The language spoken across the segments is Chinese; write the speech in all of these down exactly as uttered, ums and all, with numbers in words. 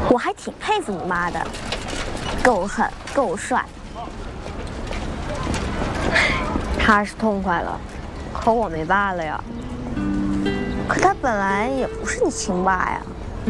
我还挺佩服你妈的，够狠够帅。 他是痛快了，可我没爸了呀。 可他本来也不是你亲爸呀。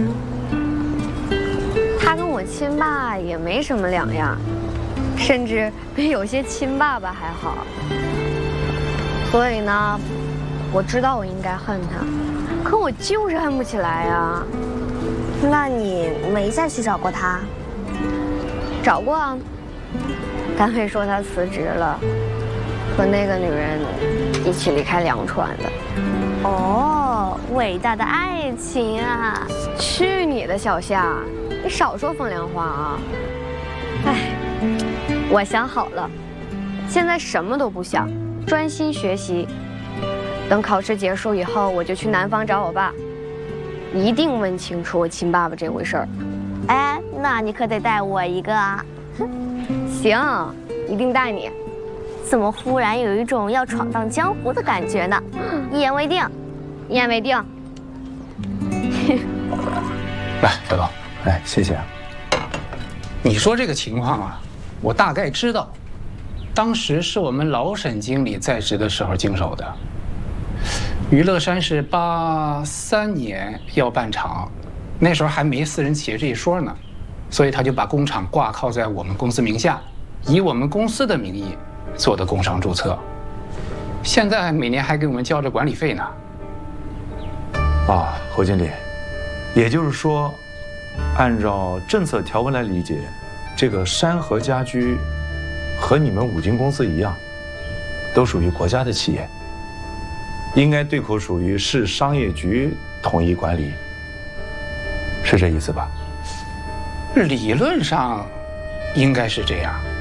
他跟我亲爸也没什么两样，甚至比有些亲爸爸还好。所以呢，我知道我应该恨他，可我就是恨不起来呀。 那你没再去找过他？ 找过啊，单位说他辞职了，和那个女人一起离开粮船的。 哦，伟大的爱情啊！ 去你的小夏，你少说风凉话啊！哎，我想好了，现在什么都不想，专心学习。等考试结束以后，我就去南方找我爸，一定问清楚我亲爸爸这回事儿。 哎，那你可得带我一个啊！ 行，一定带你。 怎么忽然有一种要闯荡江湖的感觉呢？一言为定， 一言为定。 来，小刀， 哎，谢谢啊。 你说这个情况啊，我大概知道。当时是我们老沈经理在职的时候经手的。娱乐山是八三年要办厂，那时候还没私人企业这一说呢，所以他就把工厂挂靠在我们公司名下，以我们公司的名义做的工商注册。现在每年还给我们交着管理费呢。 啊，侯经理，也就是说，按照政策条文来理解，这个山河家居和你们五金公司一样，都属于国家的企业，应该对口属于市商业局统一管理，是这意思吧？ 理论上应该是这样。